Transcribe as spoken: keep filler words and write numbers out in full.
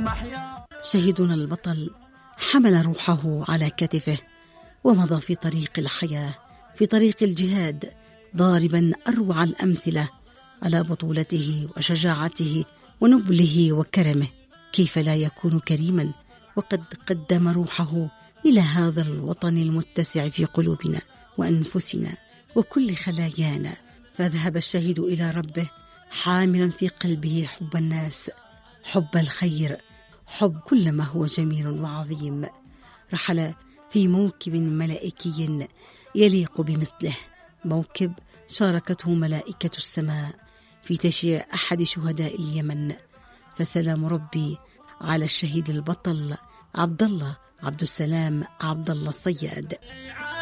شهيدنا البطل حمل روحه على كتفه ومضى في طريق الحياة، في طريق الجهاد، ضاربا أروع الأمثلة على بطولته وشجاعته ونبله وكرمه. كيف لا يكون كريما وقد قدم روحه إلى هذا الوطن المتسع في قلوبنا وأنفسنا وكل خلايانا. فذهب الشهيد إلى ربه حاملا في قلبه حب الناس، حب الخير، حب كل ما هو جميل وعظيم. رحل في موكب ملائكي يليق بمثله، موكب شاركته ملائكة السماء في تشييع أحد شهداء اليمن. فسلام ربي على الشهيد البطل عبد الله عبد السلام عبد الله الصياد.